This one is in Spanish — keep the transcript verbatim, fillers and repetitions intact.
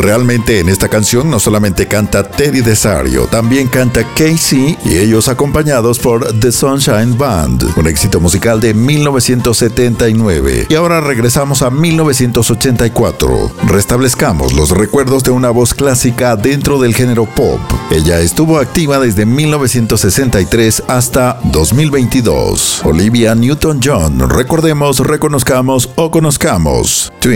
Realmente en esta canción no solamente canta Teddy Desario, también canta Casey y ellos acompañados por The Sunshine Band, un éxito musical de mil novecientos setenta y nueve. Y ahora regresamos a mil novecientos ochenta y cuatro. Restablezcamos los recuerdos de una voz clásica dentro del género pop. Ella estuvo activa desde mil novecientos sesenta y tres hasta dos mil veintidós. Olivia Newton-John, recordemos, reconozcamos o conozcamos.